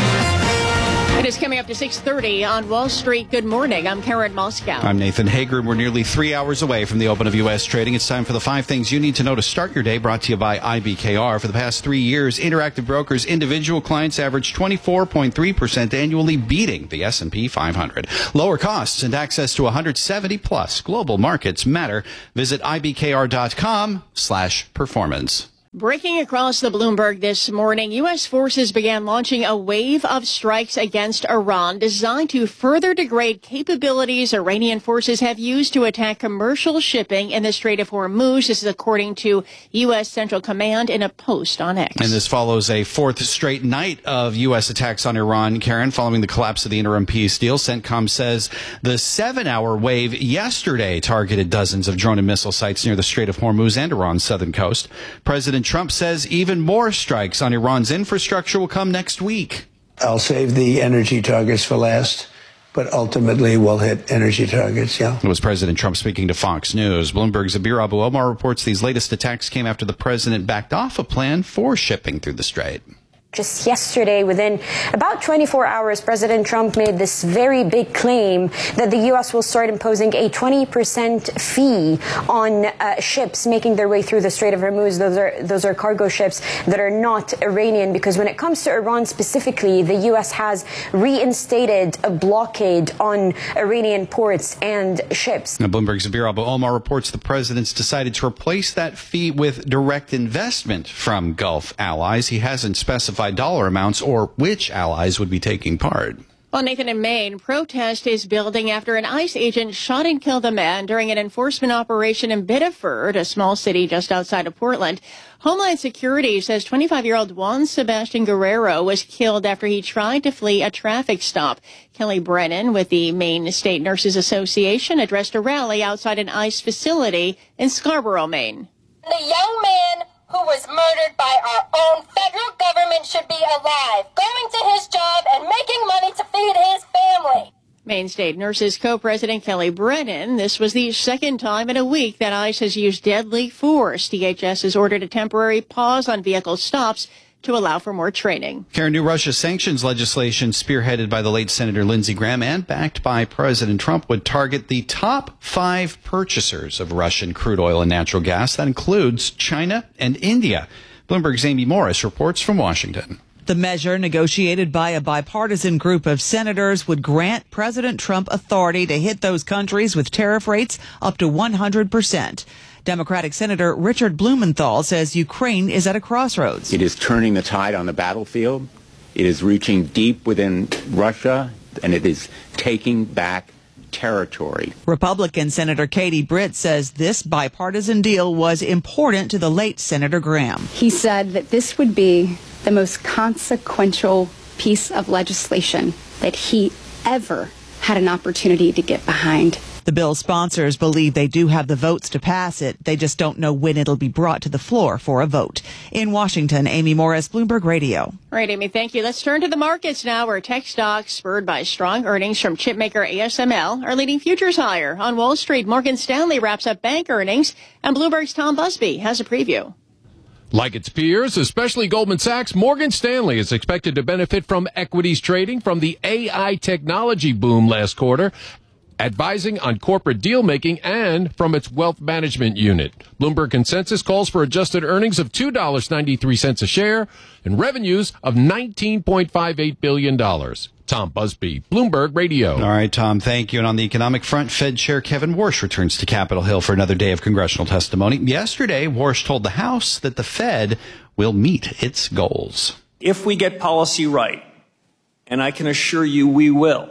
It is coming up to six thirty on Wall Street. Good morning. I'm Karen Moscow. I'm Nathan Hager. We're nearly three hours away from the open of U S trading. It's time for the five things you need to know to start your day, brought to you by I B K R. For the past three years, Interactive Brokers individual clients averaged twenty-four point three percent annually, beating the S and P five hundred. Lower costs and access to one hundred seventy plus global markets matter. Visit I B K R dot com slash performance. Breaking across the Bloomberg this morning, U S forces began launching a wave of strikes against Iran designed to further degrade capabilities Iranian forces have used to attack commercial shipping in the Strait of Hormuz. This is according to U S Central Command in a post on X. And this follows a fourth straight night of U S attacks on Iran, Karen, following the collapse of the interim peace deal. CENTCOM says the seven-hour wave yesterday targeted dozens of drone and missile sites near the Strait of Hormuz and Iran's southern coast. President Trump says even more strikes on Iran's infrastructure will come next week. I'll save the energy targets for last, but ultimately we'll hit energy targets, yeah. It was President Trump speaking to Fox News. Bloomberg's Abir Abu Omar reports these latest attacks came after the president backed off a plan for shipping through the strait. Just yesterday, within about twenty-four hours, President Trump made this very big claim that the U S will start imposing a twenty percent fee on uh, ships making their way through the Strait of Hormuz. Those are those are cargo ships that are not Iranian, because when it comes to Iran specifically, the U S has reinstated a blockade on Iranian ports and ships. Now, Bloomberg's Abir Abu Omar reports the president's decided to replace that fee with direct investment from Gulf allies. He hasn't specified dollar amounts or which allies would be taking part. Well, Nathan, in Maine, protest is building after an ICE agent shot and killed a man during an enforcement operation in Biddeford, a small city just outside of Portland. Homeland Security says twenty-five-year-old Juan Sebastian Guerrero was killed after he tried to flee a traffic stop. Kelly Brennan with the Maine State Nurses Association addressed a rally outside an ICE facility in Scarborough, Maine. The young man who was murdered by our own federal government should be alive, going to his job and making money to feed his family. Maine State Nurses co-president Kelly Brennan. This was the second time in a week that ICE has used deadly force. D H S has ordered a temporary pause on vehicle stops to allow for more training. Karen, new Russia sanctions legislation spearheaded by the late Senator Lindsey Graham and backed by President Trump would target the top five purchasers of Russian crude oil and natural gas. That includes China and India. Bloomberg's Amy Morris reports from Washington. The measure, negotiated by a bipartisan group of senators, would grant President Trump authority to hit those countries with tariff rates up to one hundred percent. Democratic Senator Richard Blumenthal says Ukraine is at a crossroads. It is turning the tide on the battlefield. It is reaching deep within Russia, and it is taking back territory. Republican Senator Katie Britt says this bipartisan deal was important to the late Senator Graham. He said that this would be the most consequential piece of legislation that he ever had an opportunity to get behind. The bill's sponsors believe they do have the votes to pass it. They just don't know when it'll be brought to the floor for a vote. In Washington, Amy Morris, Bloomberg Radio. All right, Amy, thank you. Let's turn to the markets now, where tech stocks, spurred by strong earnings from chipmaker A S M L, are leading futures higher. On Wall Street, Morgan Stanley wraps up bank earnings, and Bloomberg's Tom Busby has a preview. Like its peers, especially Goldman Sachs, Morgan Stanley is expected to benefit from equities trading from the A I technology boom last quarter, advising on corporate deal-making, and from its wealth management unit. Bloomberg consensus calls for adjusted earnings of two dollars and ninety-three cents a share and revenues of nineteen point five eight billion dollars. Tom Busby, Bloomberg Radio. All right, Tom, thank you. And on the economic front, Fed Chair Kevin Warsh returns to Capitol Hill for another day of congressional testimony. Yesterday, Warsh told the House that the Fed will meet its goals. If we get policy right, and I can assure you we will,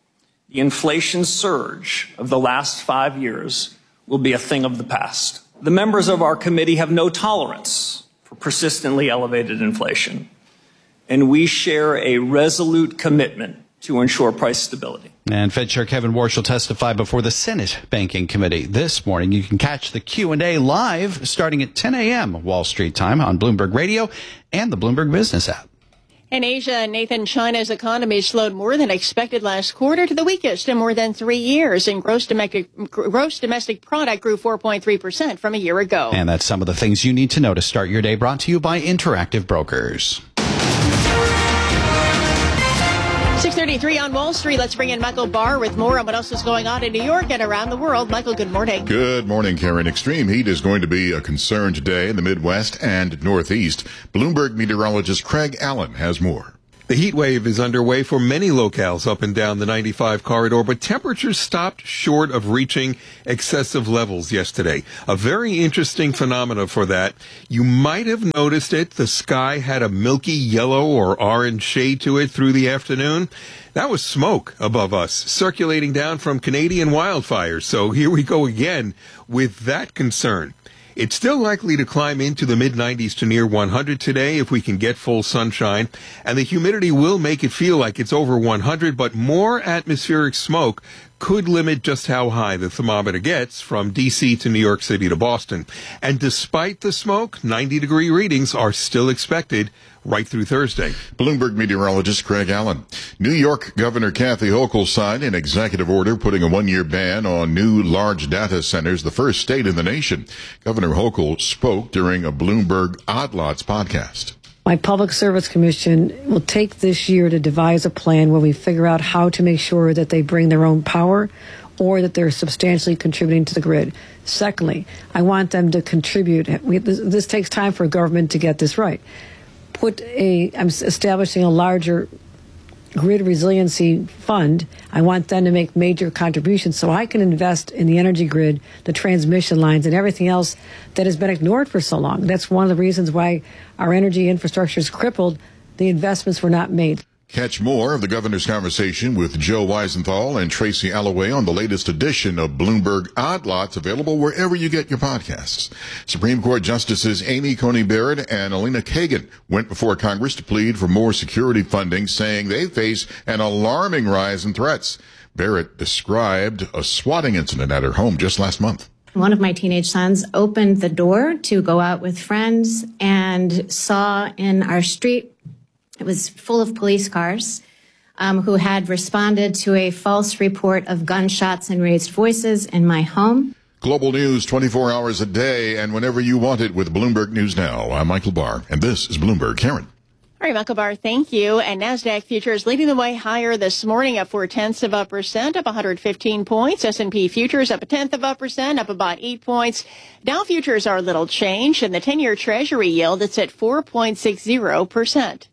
the inflation surge of the last five years will be a thing of the past. The members of our committee have no tolerance for persistently elevated inflation, and we share a resolute commitment to ensure price stability. And Fed Chair Kevin Warsh will testify before the Senate Banking Committee this morning. You can catch the Q and A live starting at ten a.m. Wall Street time on Bloomberg Radio and the Bloomberg Business app. In Asia, Nathan, China's economy slowed more than expected last quarter to the weakest in more than three years. And gross domestic, gross domestic product grew four point three percent from a year ago. And that's some of the things you need to know to start your day, brought to you by Interactive Brokers. six thirty-three on Wall Street. Let's bring in Michael Barr with more on what else is going on in New York and around the world. Michael, good morning. Good morning, Karen. Extreme heat is going to be a concern today in the Midwest and Northeast. Bloomberg meteorologist Craig Allen has more. The heat wave is underway for many locales up and down the ninety-five corridor, but temperatures stopped short of reaching excessive levels yesterday. A very interesting phenomena for that. You might have noticed it. The sky had a milky yellow or orange shade to it through the afternoon. That was smoke above us, circulating down from Canadian wildfires. So here we go again with that concern. It's still likely to climb into the mid nineties to near one hundred today if we can get full sunshine, and the humidity will make it feel like it's over one hundred, but more atmospheric smoke could limit just how high the thermometer gets from D C to New York City to Boston. And despite the smoke, ninety degree readings are still expected right through Thursday. Bloomberg meteorologist Craig Allen. New York Governor Kathy Hochul signed an executive order putting a one-year ban on new large data centers, the first state in the nation. Governor Hochul spoke during a Bloomberg Odd Lots podcast. My Public Service Commission will take this year to devise a plan where we figure out how to make sure that they bring their own power or that they're substantially contributing to the grid. Secondly, I want them to contribute. We, this, this takes time for government to get this right. Put a, I'm establishing a larger grid resiliency fund. I want them to make major contributions so I can invest in the energy grid, the transmission lines, and everything else that has been ignored for so long. That's one of the reasons why our energy infrastructure is crippled. The investments were not made. Catch more of the governor's conversation with Joe Weisenthal and Tracy Alloway on the latest edition of Bloomberg Odd Lots, available wherever you get your podcasts. Supreme Court Justices Amy Coney Barrett and Elena Kagan went before Congress to plead for more security funding, saying they face an alarming rise in threats. Barrett described a swatting incident at her home just last month. One of my teenage sons opened the door to go out with friends and saw in our street, it was full of police cars um, who had responded to a false report of gunshots and raised voices in my home. Global news twenty-four hours a day and whenever you want it with Bloomberg News Now. I'm Michael Barr, and this is Bloomberg. Karen. All right, Michael Barr, thank you. And NASDAQ futures leading the way higher this morning, up four tenths of a percent, up one hundred fifteen points. S and P futures up a tenth of a percent, up about eight points. Dow futures are a little changed, and the ten-year Treasury yield, it's at four point six zero percent.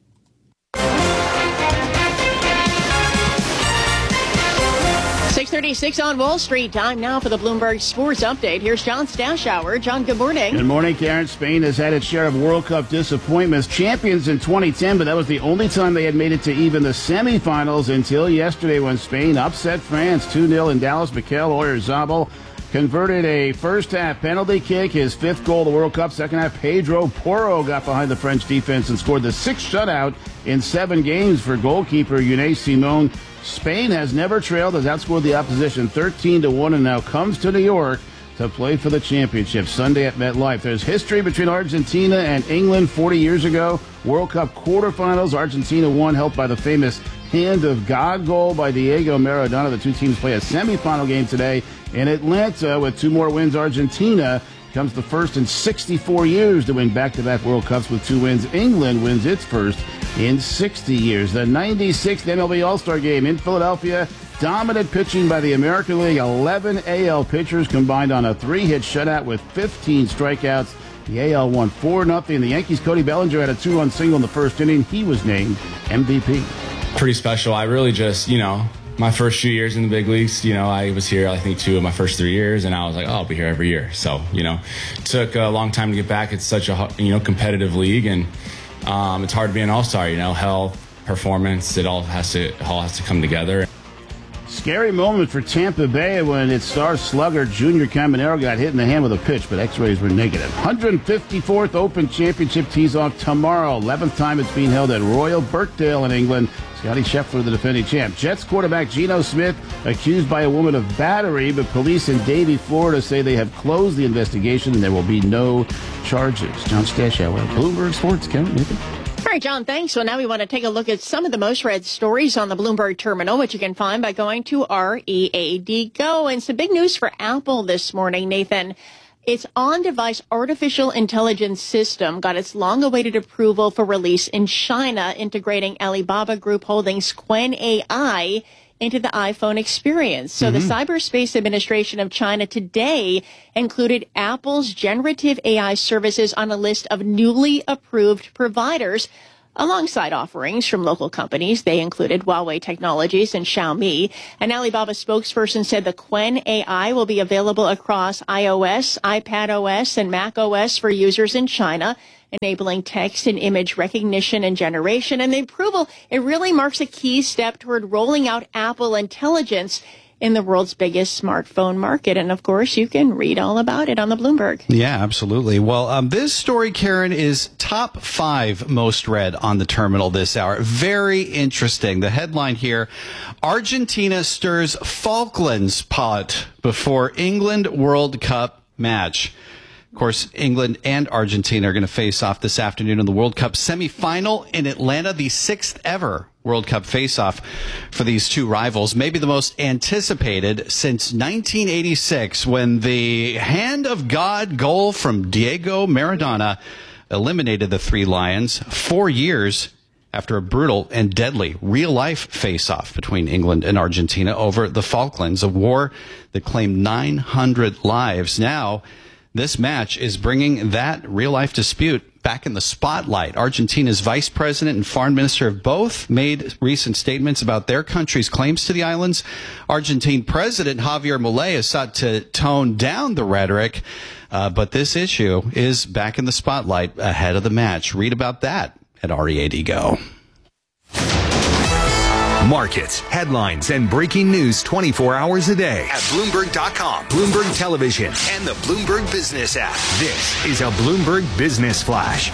six thirty-six on Wall Street. Time now for the Bloomberg Sports Update. Here's John Stashower. John, good morning. Good morning, Karen. Spain has had its share of World Cup disappointments. Champions in twenty ten, but that was the only time they had made it to even the semifinals until yesterday when Spain upset France two nil in Dallas. Mikel Oyarzabal converted a first-half penalty kick, his fifth goal of the World Cup. Second half, Pedro Porro got behind the French defense and scored the sixth shutout in seven games for goalkeeper Unai Simon. Spain has never trailed, has outscored the opposition thirteen to one, and now comes to New York to play for the championship Sunday at MetLife. There's history between Argentina and England forty years ago. World Cup quarterfinals, Argentina won, helped by the famous hand of God goal by Diego Maradona. The two teams play a semifinal game today in Atlanta. With two more wins, Argentina becomes the first in sixty-four years to win back-to-back World Cups with two wins. England wins its first in sixty years. The ninety-sixth M L B All-Star Game in Philadelphia. Dominant pitching by the American League. eleven A L pitchers combined on a three-hit shutout with fifteen strikeouts. The A L won four nothing. The Yankees' Cody Bellinger had a two-run single in the first inning. He was named M V P. Pretty special. I really just, you know, my first few years in the big leagues, you know, I was here, I think, two of my first three years, and I was like, oh, I'll be here every year. So, you know, it took a long time to get back. It's such a, you know, competitive league, and um, it's hard to be an all-star, you know, health, performance, it all has to, it all has to come together. Scary moment for Tampa Bay when its star slugger Junior Caminero got hit in the hand with a pitch, but x-rays were negative. one hundred fifty-fourth Open Championship tees off tomorrow. eleventh time it's being held at Royal Birkdale in England. Scotty Scheffler, the defending champ. Jets quarterback Geno Smith accused by a woman of battery, but police in Davie, Florida say they have closed the investigation and there will be no charges. John Stashower, Bloomberg Sports. Karen, anything? All right, John, thanks. So now we want to take a look at some of the most read stories on the Bloomberg terminal, which you can find by going to R E A D Go. And some big news for Apple this morning, Nathan. Its on-device artificial intelligence system got its long-awaited approval for release in China, integrating Alibaba Group Holdings' Qwen A I into the iPhone experience. So mm-hmm. the Cyberspace Administration of China today included Apple's generative A I services on a list of newly approved providers, alongside offerings from local companies. They included Huawei Technologies and Xiaomi. An Alibaba spokesperson said the Qwen A I will be available across iOS, iPadOS, and macOS for users in China, enabling text and image recognition and generation. And the approval, it really marks a key step toward rolling out Apple Intelligence in the world's biggest smartphone market. And of course, you can read all about it on the Bloomberg. Yeah, absolutely. Well, um, this story, Karen, is top five most read on the terminal this hour. Very interesting. The headline here, Argentina stirs Falklands pot before England World Cup match. Of course, England and Argentina are going to face off this afternoon in the World Cup semifinal in Atlanta, the sixth ever World Cup face-off for these two rivals. Maybe the most anticipated since nineteen eighty-six, when the hand of God goal from Diego Maradona eliminated the Three Lions four years after a brutal and deadly real-life face-off between England and Argentina over the Falklands, a war that claimed nine hundred lives. Now, this match is bringing that real-life dispute back in the spotlight. Argentina's vice president and foreign minister have both made recent statements about their country's claims to the islands. Argentine President Javier Milei has sought to tone down the rhetoric, uh, but this issue is back in the spotlight ahead of the match. Read about that at R E A D Go. Markets, headlines, and breaking news twenty-four hours a day at Bloomberg dot com, Bloomberg Television, and the Bloomberg Business app. This is a Bloomberg Business Flash.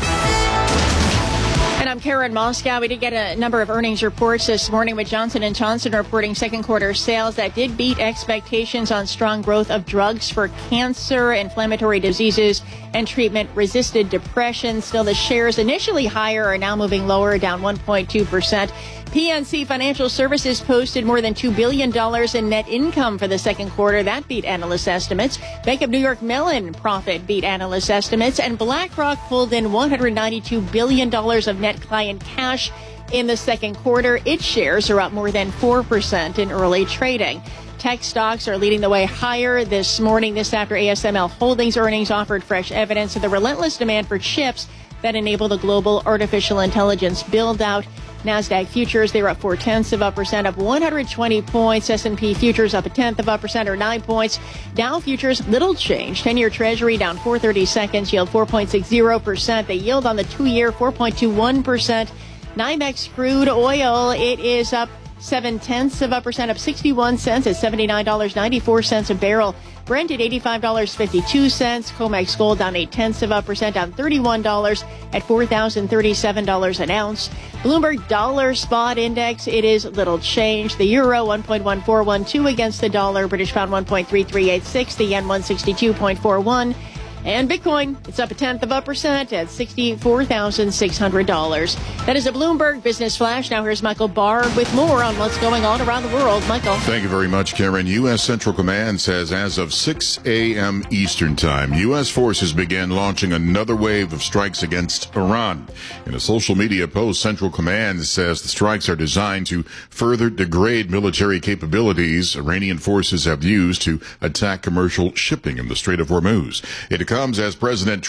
And I'm Karen Moscow. We did get a number of earnings reports this morning, with Johnson and Johnson reporting second quarter sales that did beat expectations on strong growth of drugs for cancer, inflammatory diseases, and treatment-resistant depression. Still, the shares initially higher are now moving lower, down one point two percent. P N C Financial Services posted more than two billion dollars in net income for the second quarter. That beat analyst estimates. Bank of New York Mellon profit beat analyst estimates. And BlackRock pulled in one hundred ninety-two billion dollars of net client cash in the second quarter. Its shares are up more than four percent in early trading. Tech stocks are leading the way higher this morning. This after A S M L Holdings earnings offered fresh evidence of the relentless demand for chips that enable the global artificial intelligence build-out. NASDAQ futures, they were up four tenths of a percent, up one hundred twenty points. S and P futures up a tenth of a percent, or nine points. Dow futures, little change. ten-year Treasury down four thirty-seconds, yield four point six zero percent. The yield on the two-year, four point two one percent. NYMEX crude oil, it is up seven tenths of a percent, up sixty-one cents at seventy-nine dollars and ninety-four cents a barrel. Brent at eighty-five dollars and fifty-two cents. COMEX gold down eight tenths of a percent, down thirty-one dollars at four thousand thirty-seven dollars an ounce. Bloomberg dollar spot index, it is little change. The euro one point one four one two against the dollar. British pound one point three three eight six. The yen one sixty-two point four one. And Bitcoin, it's up a tenth of a percent at sixty-four thousand six hundred dollars. That is a Bloomberg Business Flash. Now here's Michael Barr with more on what's going on around the world. Michael. Thank you very much, Karen. U S. Central Command says as of six a.m. Eastern Time, U S forces began launching another wave of strikes against Iran. In a social media post, Central Command says the strikes are designed to further degrade military capabilities Iranian forces have used to attack commercial shipping in the Strait of Hormuz. It comes as President Trump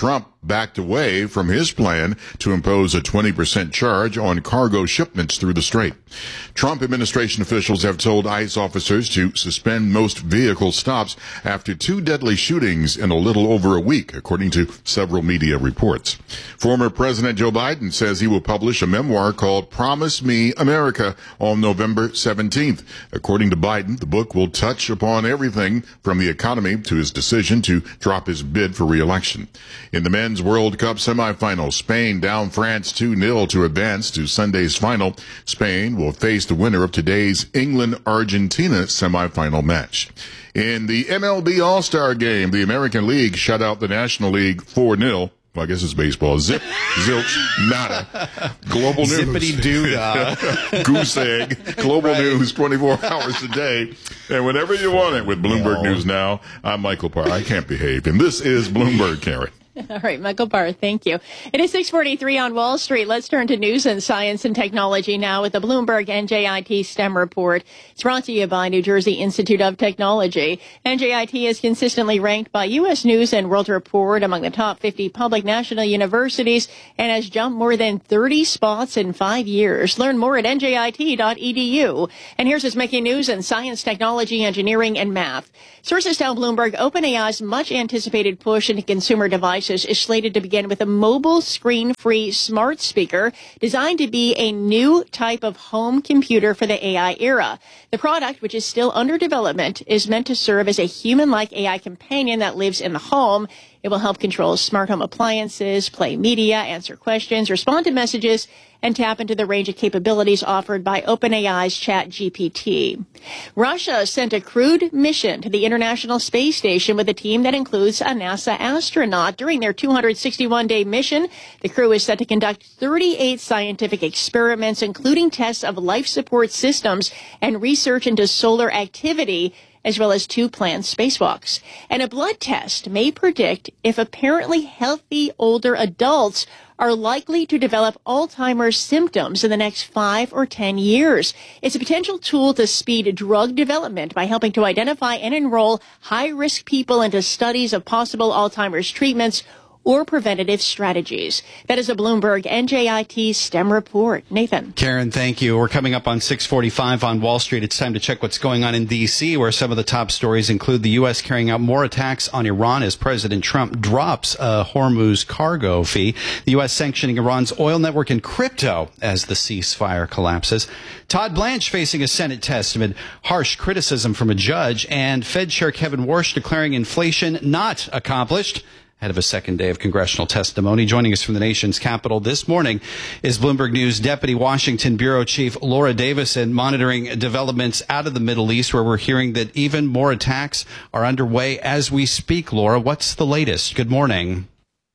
backed away from his plan to impose a twenty percent charge on cargo shipments through the strait. Trump administration officials have told ICE officers to suspend most vehicle stops after two deadly shootings in a little over a week, according to several media reports. Former President Joe Biden says he will publish a memoir called Promise Me America on November seventeenth. According to Biden, the book will touch upon everything from the economy to his decision to drop his bid for re-election. In the Men's World Cup semifinal, Spain down France two nil to advance to Sunday's final. Spain will face the winner of today's England-Argentina semifinal match. In the M L B All-Star Game, the American League shut out the National League four nil. Well, I guess it's baseball. Zip, zilch, nada. Global news. Zippity-doo-dah. Goose egg. Global right. News twenty-four hours a day. And whenever you want it with Bloomberg no. News Now, I'm Michael Parr. I can't behave. And this is Bloomberg, Karen. All right, Michael Barr, thank you. It is six forty-three on Wall Street. Let's turn to news and science and technology now with the Bloomberg N J I T STEM report. It's brought to you by New Jersey Institute of Technology. N J I T is consistently ranked by U S News and World Report among the top fifty public national universities and has jumped more than thirty spots in five years. Learn more at N J I T dot E D U. And here's what's making news in science, technology, engineering, and math. Sources tell Bloomberg OpenAI's much-anticipated push into consumer devices is slated to begin with a mobile screen-free smart speaker designed to be a new type of home computer for the A I era. The product, which is still under development, is meant to serve as a human-like A I companion that lives in the home. It will help control smart home appliances, play media, answer questions, respond to messages, and tap into the range of capabilities offered by OpenAI's ChatGPT. Russia sent a crewed mission to the International Space Station with a team that includes a NASA astronaut. During their two hundred sixty-one day mission, the crew is set to conduct thirty-eight scientific experiments, including tests of life support systems and research into solar activity, as well as two planned spacewalks. And a blood test may predict if apparently healthy older adults are likely to develop Alzheimer's symptoms in the next five or ten years. It's a potential tool to speed drug development by helping to identify and enroll high-risk people into studies of possible Alzheimer's treatments or preventative strategies. That is a Bloomberg N J I T STEM report. Nathan. Karen, thank you. We're coming up on six forty-five on Wall Street. It's time to check what's going on in D C, where some of the top stories include the U S carrying out more attacks on Iran as President Trump drops a Hormuz cargo fee, the U S sanctioning Iran's oil network and crypto as the ceasefire collapses, Todd Blanche facing a Senate test amid harsh criticism from a judge, and Fed Chair Kevin Warsh declaring inflation not accomplished ahead of a second day of congressional testimony. Joining us from the nation's capital this morning is Bloomberg News Deputy Washington Bureau Chief Laura Davison, monitoring developments out of the Middle East, where we're hearing that even more attacks are underway as we speak. Laura, what's the latest? Good morning.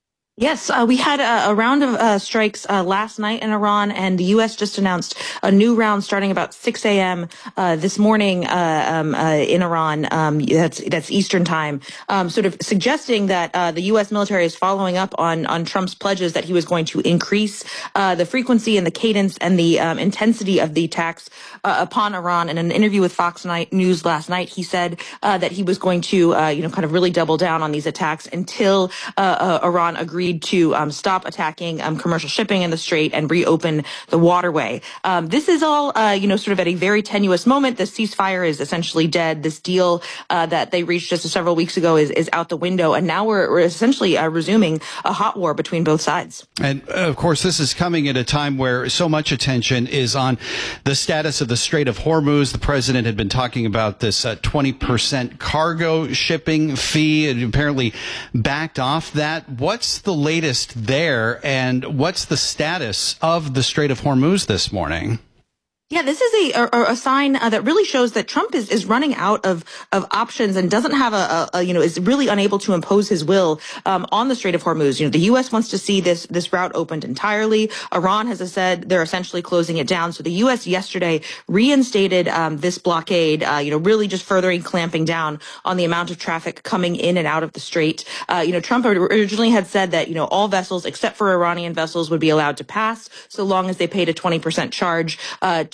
Yes, uh, we had a, a round of uh, strikes uh, last night in Iran, and the U S just announced a new round starting about six a.m. Uh, this morning uh, um, uh, in Iran. Um, that's that's Eastern time, um, sort of suggesting that uh, the U S military is following up on on Trump's pledges that he was going to increase uh, the frequency and the cadence and the um, intensity of the attacks uh, upon Iran. In an interview with Fox News last night, he said uh, that he was going to, uh, you know, kind of really double down on these attacks until uh, uh, Iran agreed to um, stop attacking um, commercial shipping in the Strait and reopen the waterway. Um, this is all, uh, you know, sort of at a very tenuous moment. The ceasefire is essentially dead. This deal uh, that they reached just several weeks ago is, is out the window, and now we're, we're essentially uh, resuming a hot war between both sides. And uh, of course, this is coming at a time where so much attention is on the status of the Strait of Hormuz. The president had been talking about this uh, twenty percent cargo shipping fee, and apparently backed off that. What's the latest there, and what's the status of the Strait of Hormuz this morning? Yeah, this is a a, a sign uh, that really shows that Trump is, is running out of, of options and doesn't have a, a, a, you know, is really unable to impose his will um, on the Strait of Hormuz. You know, the U S wants to see this this route opened entirely. Iran has said they're essentially closing it down. So the U S yesterday reinstated um, this blockade, uh, you know, really just furthering clamping down on the amount of traffic coming in and out of the Strait. Uh, you know, Trump originally had said that, you know, all vessels except for Iranian vessels would be allowed to pass so long as they paid a twenty percent charge uh, to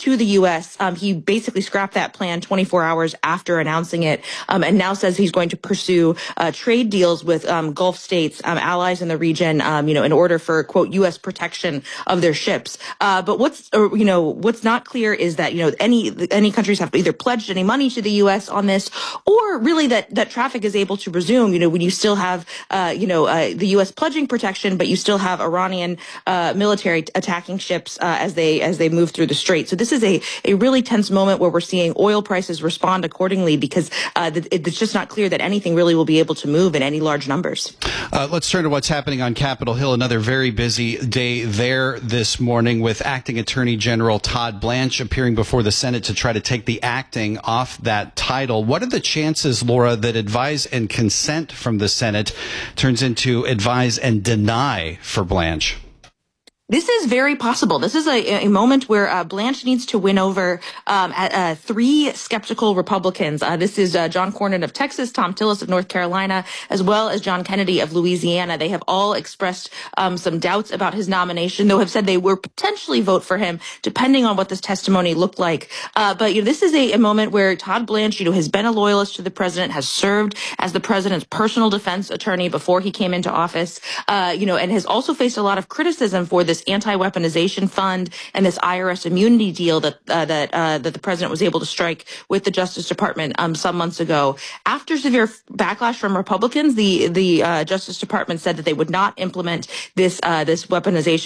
to the U S. Um, he basically scrapped that plan twenty-four hours after announcing it, um, and now says he's going to pursue uh, trade deals with um, Gulf states, um, allies in the region, um, you know, in order for, quote, U S protection of their ships. Uh, but what's, or, you know, what's not clear is that, you know, any any countries have either pledged any money to the U S on this, or really that that traffic is able to resume, you know, when you still have, uh, you know, uh, the U S pledging protection, but you still have Iranian uh, military attacking ships uh, as they as they move through the strait. So this is a, a really tense moment where we're seeing oil prices respond accordingly, because uh, it's just not clear that anything really will be able to move in any large numbers. Uh, let's turn to what's happening on Capitol Hill. Another very busy day there this morning, with Acting Attorney General Todd Blanche appearing before the Senate to try to take the acting off that title. What are the chances, Laura, that advise and consent from the Senate turns into advise and deny for Blanche? This is very possible. This is a, a moment where uh, Blanche needs to win over um, uh, three skeptical Republicans. Uh, this is uh, John Cornyn of Texas, Tom Tillis of North Carolina, as well as John Kennedy of Louisiana. They have all expressed um, some doubts about his nomination, though have said they would potentially vote for him, depending on what this testimony looked like. Uh, but you know, this is a, a moment where Todd Blanche, you know, has been a loyalist to the president, has served as the president's personal defense attorney before he came into office, uh, you know, and has also faced a lot of criticism for this anti-weaponization fund and this I R S immunity deal that uh, that uh, that the president was able to strike with the Justice Department um, some months ago. After severe backlash from Republicans, the the uh, Justice Department said that they would not implement this uh, this weaponization